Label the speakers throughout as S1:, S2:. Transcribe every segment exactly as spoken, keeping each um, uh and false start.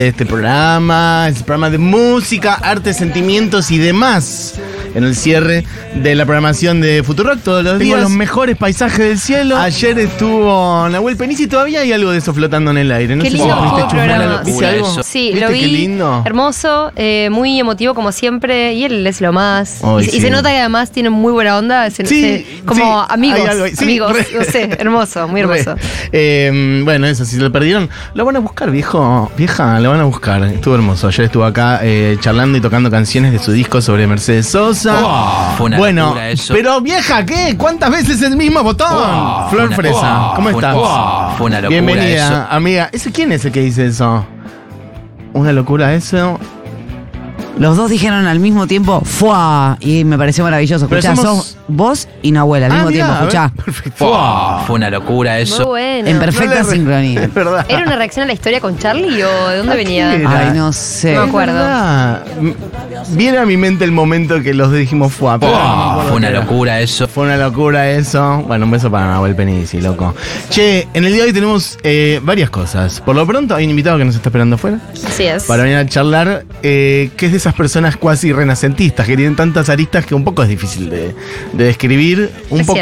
S1: Este programa, este programa de música, arte, sentimientos y demás. En el cierre de la programación de Futurock todos los
S2: Tengo
S1: días.
S2: los mejores paisajes del cielo.
S1: Ayer estuvo Nahuel Penici y todavía hay algo de eso flotando en el aire. No
S3: Qué
S1: sé
S3: lindo
S1: si lo
S3: fue
S1: viste,
S3: el
S1: chusmear
S3: programa.
S1: algo. ¿Viste algo?
S3: Sí,
S1: ¿Viste
S3: lo vi.
S1: qué lindo?
S3: Hermoso, eh, muy emotivo como siempre. Y él es lo más.
S1: Ay,
S3: y, y
S1: sí.
S3: se nota que además tiene muy buena onda. Se,
S1: Sí,
S3: se- como
S1: sí,
S3: amigos.
S1: hay algo ahí. Sí,
S3: amigos.
S1: re.
S3: No sé, hermoso, muy hermoso.
S1: Re. Eh, bueno, eso, si lo perdieron, lo van a buscar, viejo. Vieja, lo van a buscar. Estuvo hermoso. Ayer estuvo acá eh, charlando y tocando canciones de su disco sobre Mercedes Sosa.
S4: Oh, fue una
S1: bueno,
S4: locura eso.
S1: pero vieja, ¿qué? ¿Cuántas veces el mismo botón?
S4: Oh,
S1: Flor
S4: fue una-
S1: Fresa,
S4: oh,
S1: ¿cómo
S4: fue una-
S1: estás?
S4: oh, fue una locura
S1: Bienvenida,
S4: eso.
S1: amiga. ¿Ese quién es el que dice eso? Una locura eso.
S2: Los dos dijeron al mismo tiempo, ¡fua! Y me pareció maravilloso.
S1: Pero
S2: Escuchá,
S1: somos-
S2: sos vos y Nahuel al
S1: Ah,
S2: mismo
S1: mirá,
S2: tiempo,
S1: a ver.
S2: escuchá.
S1: Perfecto.
S4: Oh, fue una locura
S3: Muy
S4: eso.
S3: bueno.
S2: En perfecta
S1: No le re-
S2: sincronía.
S1: Es verdad.
S3: ¿Era una reacción a la historia con Charlie o de dónde
S1: ¿A
S3: venía?
S1: qué era?
S2: Ay, no sé.
S3: No me acuerdo.
S1: Es verdad. M- Viene a mi mente el momento que los dos dijimos fue, pero no me
S4: Oh,
S1: acuerdo
S4: fue una
S1: qué era.
S4: locura eso.
S1: Fue una locura eso. Bueno, un beso para Nahuel Penici, loco. Che, en el día de hoy tenemos eh, varias cosas. Por lo pronto hay un invitado que nos está esperando afuera
S3: Así es.
S1: para venir a charlar, eh, que es de esas personas cuasi renacentistas, que tienen tantas aristas que un poco es difícil de, de describir. Un
S3: Es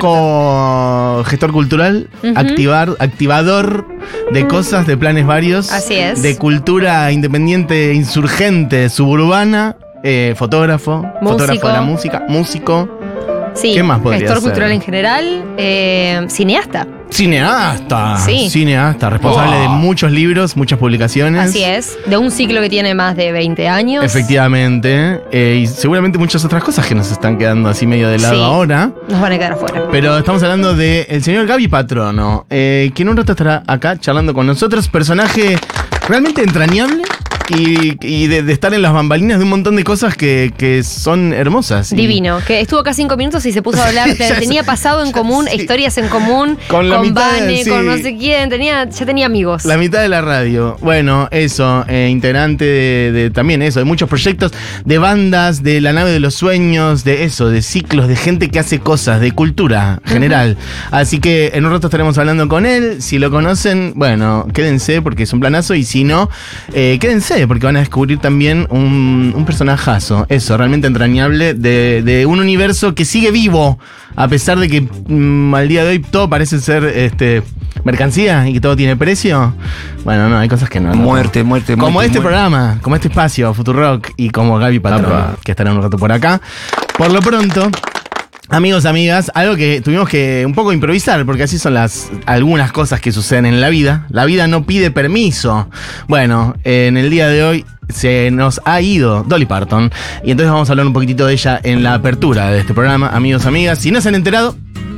S1: poco gestor cultural,
S3: Ujú.
S1: activar, activador de cosas, de planes varios.
S3: Así es.
S1: De cultura independiente, insurgente, suburbana, eh, fotógrafo, fotógrafo de la música, músico,
S3: Sí,
S1: ¿qué más podría
S3: gestor
S1: ser?
S3: cultural en general, eh, cineasta.
S1: cineasta.
S3: Sí.
S1: Cineasta, responsable
S4: Wow.
S1: de muchos libros, muchas publicaciones.
S3: Así es. De un ciclo que tiene más de veinte años.
S1: Efectivamente. eh, y seguramente muchas otras cosas que nos están quedando así medio de lado
S3: Sí.
S1: ahora.
S3: Nos van a quedar afuera.
S1: Pero estamos hablando del señor Gaby Patrono, eh, que en un rato estará acá charlando con nosotros. Personaje realmente entrañable y, y de, de estar en las bambalinas de un montón de cosas que, que son hermosas. Y-
S3: Divino, que estuvo acá cinco minutos y se puso a hablar,
S1: Ya
S3: tenía
S1: sé,
S3: pasado en
S1: ya
S3: común,
S1: sé.
S3: historias en común,
S1: Con
S3: con,
S1: la mitad de-
S3: Vane,
S1: sí.
S3: con no sé quién, tenía, ya tenía amigos.
S1: La mitad de la radio. Bueno, eso, eh, integrante de, de también eso, de muchos proyectos, de bandas, de la nave de los sueños, de eso, de ciclos, de gente que hace cosas, de cultura general. Así que en un rato estaremos hablando con él. Si lo conocen, bueno, quédense porque es un planazo. Y si no, eh, quédense porque van a descubrir también un, un personajazo. Eso, realmente entrañable de, de un universo que sigue vivo. A pesar de que mm, al día de hoy todo parece ser este mercancía y que todo tiene precio. Bueno, no, hay cosas que no. no.
S4: Muerte, muerte,
S1: Como
S4: muerte,
S1: este
S4: muerte.
S1: programa, como este espacio, Futurock, y como Gaby Patrón,
S4: Apa.
S1: que estará un rato por acá. Por lo pronto, amigos, amigas, algo que tuvimos que un poco improvisar, porque así son las algunas cosas que suceden en la vida. La vida no pide permiso. Bueno, en el día de hoy se nos ha ido Dolly Parton, y entonces vamos a hablar un poquitito de ella en la apertura de este programa, amigos, amigas. Si no se han enterado,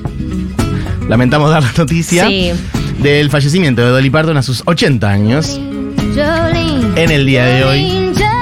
S1: lamentamos dar la noticia
S3: Sí.
S1: del fallecimiento de Dolly Parton a sus ochenta años. En el día de hoy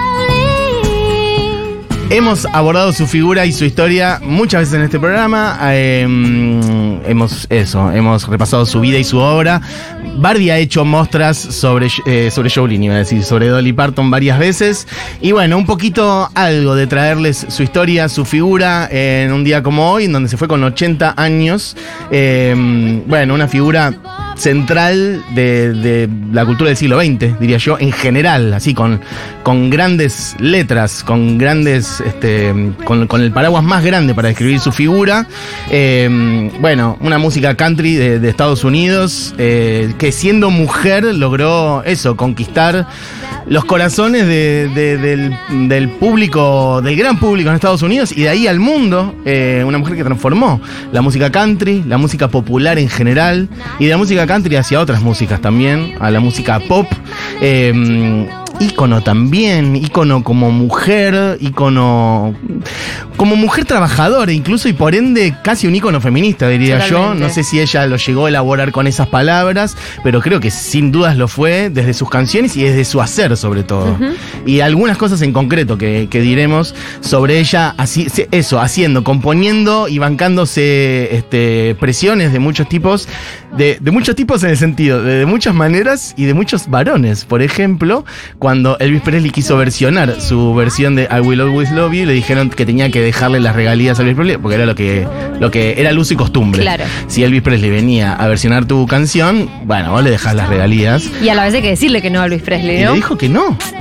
S1: hemos abordado su figura y su historia muchas veces en este programa. Eh, hemos eso, hemos repasado su vida y su obra. Barbie ha hecho muestras sobre, eh, sobre Jolene, iba a decir, sobre Dolly Parton varias veces. Y bueno, un poquito algo de traerles su historia, su figura en un día como hoy, en donde se fue con ochenta años. Eh, bueno, una figura central de, de la cultura del siglo veinte, diría yo, en general, así con, con grandes letras, con grandes, este, con, con el paraguas más grande para describir su figura. Eh, bueno, una música country de, de Estados Unidos, eh, que siendo mujer logró eso, conquistar los corazones de- de- del, del público, del gran público en Estados Unidos y de ahí al mundo. Eh, una mujer que transformó la música country, la música popular en general y de la música country hacia otras músicas también, a la música pop. Eh, ícono también, ícono como mujer, ícono como mujer trabajadora incluso, y por ende casi un ícono feminista, diría yo.
S3: Totalmente.
S1: No sé si ella lo llegó a elaborar con esas palabras, pero creo que sin dudas lo fue desde sus canciones y desde su hacer sobre todo.
S3: Ujú.
S1: Y algunas cosas en concreto que, que diremos sobre ella, así, eso, haciendo, componiendo y bancándose este, presiones de muchos tipos de, de muchos tipos en el sentido, de, de muchas maneras y de muchos varones. Por ejemplo, cuando Elvis Presley quiso versionar su versión de I Will Always Love You, le dijeron que tenía que dejarle las regalías a Elvis Presley, porque era lo que, lo que era el uso y costumbre.
S3: Claro.
S1: Si Elvis Presley venía a versionar tu canción, bueno, vos le dejás las regalías.
S3: Y a la vez hay que decirle que no a Luis Presley,
S1: Y
S3: ¿no?
S1: le dijo que no.